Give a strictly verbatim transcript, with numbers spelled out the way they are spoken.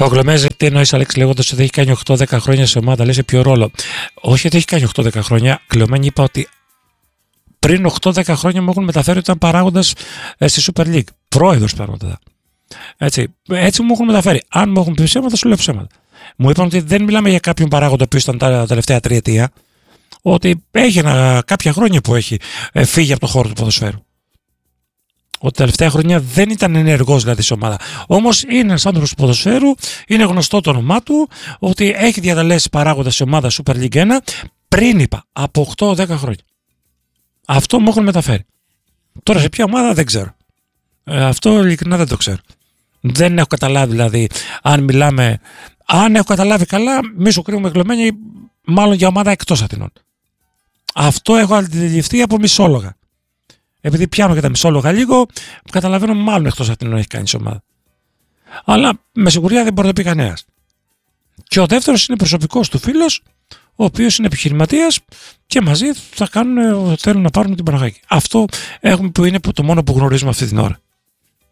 Ο Γκλωμένης, τι εννοείς, Αλέξη, λέγοντας ότι έχει κάνει οκτώ δέκα χρόνια σε ομάδα, λέει σε ποιο ρόλο? Όχι ότι έχει κάνει οκτώ δέκα χρόνια. Γκλωμένη, είπα ότι πριν οκτώ δέκα χρόνια μου έχουν μεταφέρει ότι ήταν παράγοντας ε, στη Super League. Πρόεδρος πράγματα. Έτσι, έτσι μου έχουν μεταφέρει. Αν μου έχουν πει ψέματα, θα σου λέω ψέματα. Μου είπαν ότι δεν μιλάμε για κάποιον παράγοντα που ήταν τα τελευταία τριετία, ότι έχει ένα, κάποια χρόνια που έχει ε, φύγει από το χώρο του ποδοσφαίρου. Ότι τα τελευταία χρόνια δεν ήταν ενεργός δηλαδή σε ομάδα. Όμως είναι ένας άνθρωπος του ποδοσφαίρου, είναι γνωστό το όνομά του, ότι έχει διατελέσει παράγοντα σε ομάδα Super League ένα, πριν είπα, από οκτώ δέκα χρόνια. Αυτό μου έχουν μεταφέρει. Τώρα σε ποια ομάδα δεν ξέρω. Ε, αυτό ειλικρινά δεν το ξέρω. Δεν έχω καταλάβει δηλαδή, αν μιλάμε, αν έχω καταλάβει καλά, μη σου κρύβουμε Γκλωμένη, μάλλον για ομάδα εκτός Αθηνών. Αυτό έχω αντιληφθεί από μισόλογα. Επειδή πιάνω και τα μισόλογα λίγο, καταλαβαίνω μάλλον εκτός Αθηνών έχει κάνει σε ομάδα. Αλλά με σιγουριά δεν μπορεί να πει κανένας. Και ο δεύτερος είναι προσωπικός του φίλος, ο οποίος είναι επιχειρηματίας και μαζί θα κάνουν, θέλουν να πάρουν την Παναχάκη. Αυτό έχουμε που είναι το μόνο που γνωρίζουμε αυτή την ώρα.